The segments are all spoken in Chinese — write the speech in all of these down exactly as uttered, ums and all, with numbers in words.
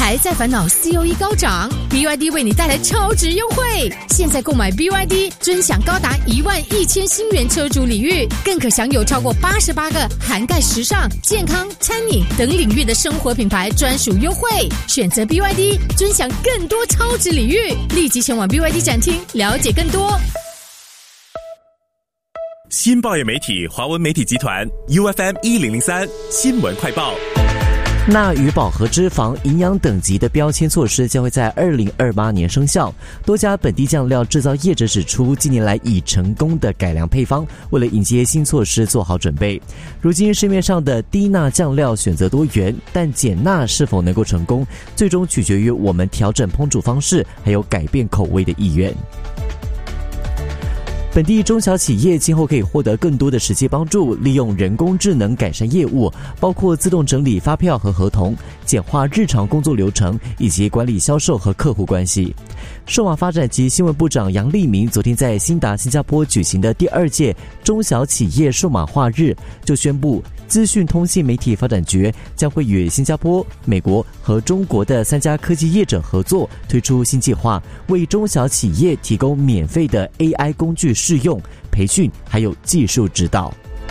还在烦恼 C O E 高涨 ，B Y D 为你带来超值优惠。现在购买 B Y D， 尊享高达一万一千新元车主礼遇，更可享有超过八十八个涵盖时尚、健康、餐饮等领域的生活品牌专属优惠。选择 B Y D， 尊享更多超值礼遇。立即前往 B Y D 展厅了解更多。 新报业媒体华文媒体集团 U F M 一零零三新闻快报。 钠与饱和脂肪营养等级的标签措施将会在二零二八年生效。多家本地酱料制造业者指出，近年来已成功的改良配方，为了迎接新措施做好准备。如今市面上的低钠酱料选择多元，但减钠是否能够成功，最终取决于我们调整烹煮方式，还有改变口味的意愿。本地中小企业今后可以获得更多的实际帮助，利用人工智能改善业务，包括自动整理发票和合同，简化日常工作流程，以及管理销售和客户关系。数码发展及新闻部长杨立明昨天在新达新加坡举行的第二届中小企业数码化日就宣布，资讯通信媒体发展局将会与新加坡、美国和中国的三家科技业者合作，推出新计划，为中小企业提供免费的 A I 工具试用、培训还有技术指导。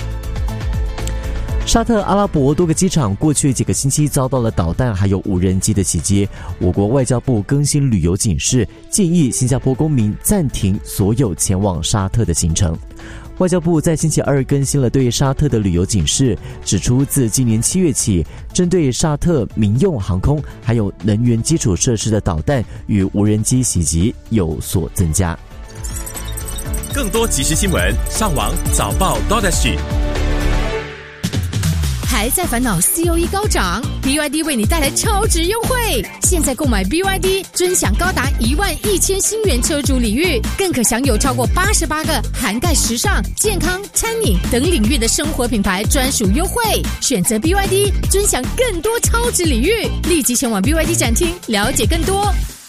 沙特阿拉伯多个机场过去几个星期遭到了导弹还有无人机的袭击，我国外交部更新旅游警示，建议新加坡公民暂停所有前往沙特的行程。外交部在星期二更新了对沙特的旅游警示，指出自今年七月起，针对沙特民用航空还有能源基础设施的导弹与无人机袭击有所增加。 更多即时新闻，上网早报 .sg。 还在烦恼 C O E 高涨 ，B Y D 为你带来超值优惠。现在购买 B Y D， 尊享高达一万一千新元车主礼遇，更可享有超过八十八个涵盖时尚、健康、餐饮等领域的生活品牌专属优惠。选择 B Y D， 尊享更多超值礼遇。立即前往 B Y D 展厅了解更多。